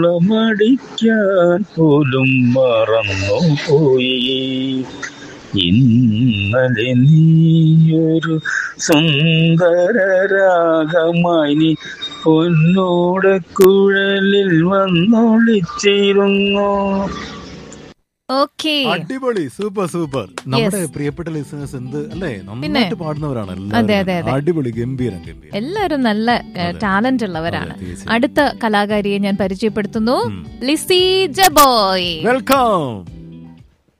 മടിക്കാൻ പോലും മറന്നു പോയി. ഇന്നലെ നീയൊരു സുന്ദര രാഗമായി നീ പൊന്നോടക്കുഴലിൽ വന്നൊളിച്ചിരുന്നു. ഓക്കെ, അടിപൊളി, സൂപ്പർ സൂപ്പർ. നമ്മുടെ പ്രിയപ്പെട്ട ലിസണേഴ്സ് എന്ത് അല്ലേ, നന്നായിട്ട് പാടുന്നവരാണ് എല്ലാവരും. അടിപൊളി, ഗംഭീരം ഗംഭീരം. എല്ലാവരും നല്ല ടാലന്റ് ഉള്ളവരാണ്. അടുത്ത കലാകാരിയെ ഞാൻ പരിചയപ്പെടുത്തുന്നു, ലിസി ജബോയ്. വെൽക്കം.